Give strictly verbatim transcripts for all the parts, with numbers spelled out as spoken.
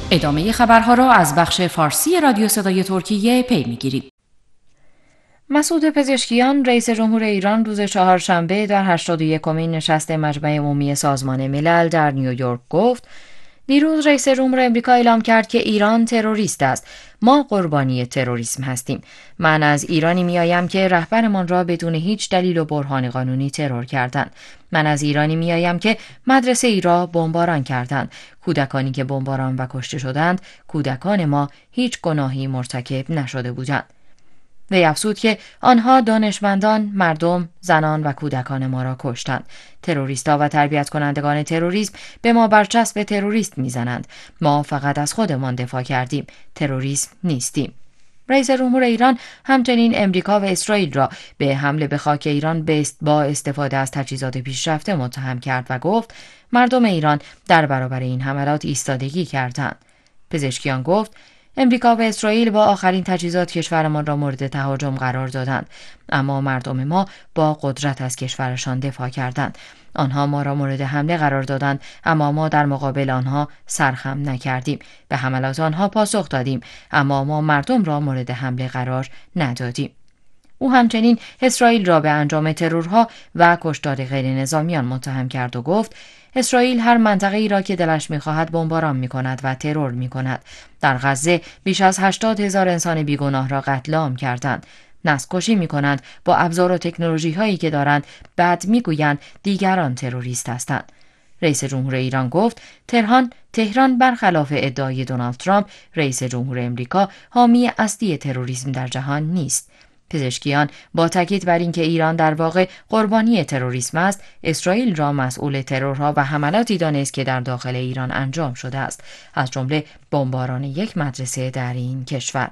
ادامه خبرها را از بخش فارسی رادیو صدای ترکیه پی می‌گیرید. مسعود پزشکیان رئیس جمهور ایران روز چهارشنبه در هشتاد و یکمین نشست مجمع عمومی سازمان ملل در نیویورک گفت: دیروز رئیس جمهور آمریکا اعلام کرد که ایران تروریست است. ما قربانی تروریسم هستیم. من از ایرانی میآیم که رهبرمان را بدون هیچ دلیل و برهان قانونی ترور کردند. من از ایرانی میآیم که مدرسه ای را بمباران کردند. کودکانی که بمباران و کشته شدند، کودکان ما هیچ گناهی مرتکب نشده بودند. وی افزود که آنها دانشمندان، مردم، زنان و کودکان ما را کشتند. تروریست‌ها و تربیت کنندگان تروریسم به ما برچسب تروریست میزنند. ما فقط از خودمان دفاع کردیم. تروریسم نیستیم. رئیس جمهور ایران همچنین امریکا و اسرائیل را به حمله به خاک ایران با استفاده از تجهیزات پیشرفته متهم کرد و گفت مردم ایران در برابر این حملات ایستادگی کردند. پزشکیان گفت امریکا و اسرائیل با آخرین تجهیزات کشورمان را مورد تهاجم قرار دادند، اما مردم ما با قدرت از کشورشان دفاع کردند. آنها ما را مورد حمله قرار دادند، اما ما در مقابل آنها سرخم نکردیم. به حملات آنها پاسخ دادیم، اما ما مردم را مورد حمله قرار ندادیم. او همچنین اسرائیل را به انجام ترورها و کشتار غیر نظامیان متهم کرد و گفت اسرائیل هر منطقه ای را که دلش می‌خواهد بمباران می‌کند و ترور می‌کند. در غزه بیش از هشتاد هزار انسان بیگناه را قتل عام کردند. نسل‌کشی می‌کنند با ابزار و تکنولوژی‌هایی که دارند، بعد می‌گویند دیگران تروریست هستند. رئیس جمهور ایران گفت تهران تهران برخلاف ادعای دونالد ترامپ رئیس جمهور آمریکا حامی اصلی تروریسم در جهان نیست. پزشکیان با تاکید بر اینکه ایران در واقع قربانی تروریسم است، اسرائیل را مسئول ترورها و حملاتی دانست که در داخل ایران انجام شده است، از جمله بمباران یک مدرسه در این کشور.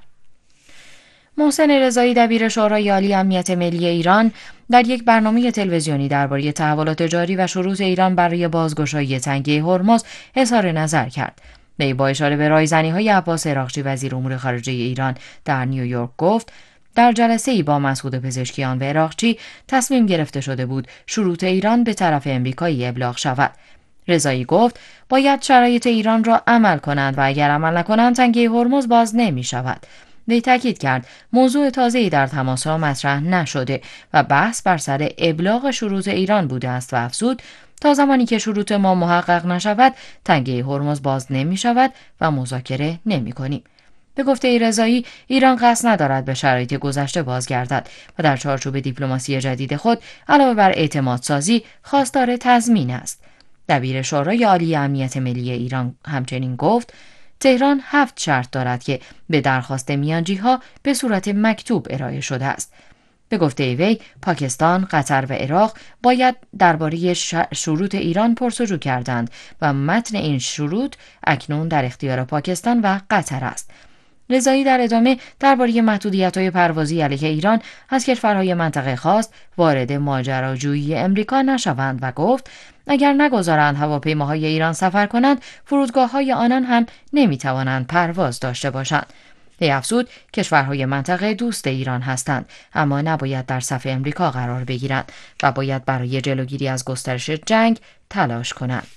محسن رضایی دبیر شورای عالی امنیت ملی ایران در یک برنامه تلویزیونی درباره تحولات جاری و شروط ایران برای بازگشایی تنگه هرمز اظهار نظر کرد. وی با اشاره به رایزنی‌های عباس عراقچی وزیر امور خارجه ایران در نیویورک گفت در جلسه‌ای با مسعود پزشکیان و عراقچی تصمیم گرفته شده بود شروط ایران به طرف آمریکایی ابلاغ شود. رضایی گفت باید شرایط ایران را عمل کنند و اگر عمل نکنند تنگه هرمز باز نمی شود. وی تاکید کرد موضوع تازه‌ای در تماس‌ها مطرح نشده و بحث بر سر ابلاغ شروط ایران بوده است و افزود تا زمانی که شروط ما محقق نشود تنگه هرمز باز نمی شود و مذاکره نمی کنیم. به گفته رضایی ایران قصد ندارد به شرایط گذشته بازگردد و در چارچوب دیپلماسی جدید خود علاوه بر اعتماد سازی خواستار تضمین است. دبیر شورای عالی امنیت ملی ایران همچنین گفت تهران هفت شرط دارد که به درخواست میانجی‌ها به صورت مکتوب ارائه شده است. به گفته وی پاکستان، قطر و عراق باید درباره شروط ایران پرسجو کردند و متن این شروط اکنون در اختیار پاکستان و قطر است. رضایی در ادامه درباره محدودیت‌های پروازی علیه ایران از کشورهای منطقه خواست وارد ماجراجویی امریکا نشوند و گفت اگر نگذارند هواپیماهای ایران سفر کنند فرودگاه‌های آنان هم نمی‌توانند پرواز داشته باشند. وی افزود کشورهای منطقه دوست ایران هستند اما نباید در صف امریکا قرار بگیرند و باید برای جلوگیری از گسترش جنگ تلاش کنند.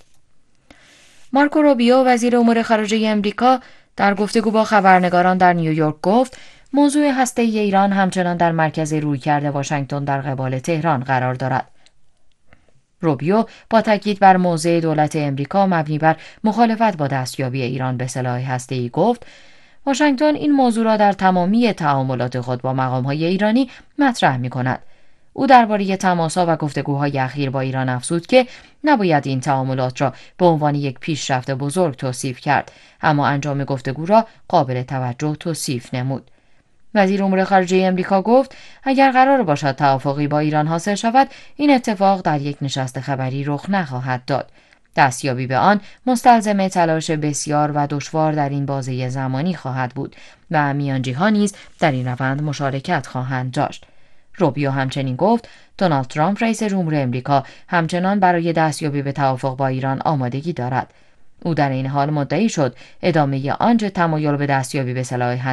مارکو روبیو وزیر امور خارجه امریکا در گفتگو با خبرنگاران در نیویورک گفت موضوع هسته‌ای ایران همچنان در مرکز رویکرد واشنگتن در قبال تهران قرار دارد. روبیو با تاکید بر موضع دولت امریکا مبنی بر مخالفت با دستیابی ایران به سلاح هسته‌ای گفت واشنگتن این موضوع را در تمامی تعاملات خود با مقام‌های ایرانی مطرح می‌کند. او درباره تماس‌ها و گفتگوهای اخیر با ایران افزود که نباید این تعاملات را به عنوان یک پیشرفت بزرگ توصیف کرد، اما انجام گفتگو را قابل توجه توصیف نمود. وزیر امور خارجه آمریکا گفت اگر قرار باشد توافقی با ایران حاصل شود، این اتفاق در یک نشست خبری رخ نخواهد داد. دستیابی به آن مستلزم تلاش بسیار و دشوار در این بازه زمانی خواهد بود و میانجی‌ها نیز در این روند مشارکت خواهند داشت. روبیو همچنین گفت دونالد ترامپ رئیس جمهور آمریکا همچنان برای دستیابی به توافق با ایران آمادگی دارد. او در این حال مدعی شد ادامه آنچه تمایل به دستیابی به سلاح